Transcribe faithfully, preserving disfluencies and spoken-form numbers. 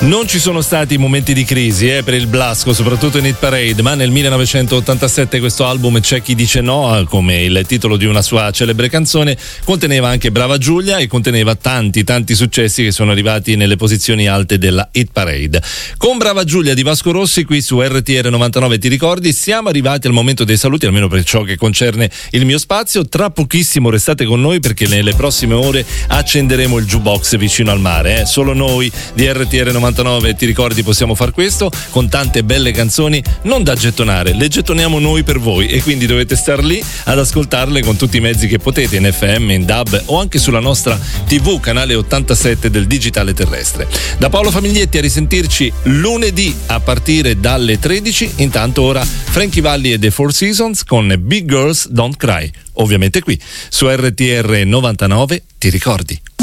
Non ci sono stati momenti di crisi eh, per il Blasco, soprattutto in Hit Parade, ma nel millenovecentottantasette questo album C'è chi dice no, come il titolo di una sua celebre canzone, conteneva anche Brava Giulia e conteneva tanti tanti successi che sono arrivati nelle posizioni alte della Hit Parade. Con Brava Giulia di Vasco Rossi qui su R T R novantanove Ti ricordi, siamo arrivati al momento dei saluti, almeno per ciò che concerne il mio spazio. Tra pochissimo restate con noi perché nelle prossime ore accenderemo il jukebox vicino al mare, eh. Solo noi di R T R novantanove Ti ricordi possiamo far questo con tante belle canzoni non da gettonare, le gettoniamo noi per voi e quindi dovete star lì ad ascoltarle con tutti i mezzi che potete, in F M, in D A B o anche sulla nostra tivù canale ottantasette del digitale terrestre. Da Paolo Famiglietti, a risentirci lunedì a partire dalle tredici. Intanto ora Frankie Valli e The Four Seasons con Big Girls Don't Cry, ovviamente qui su R T R novantanove Ti ricordi.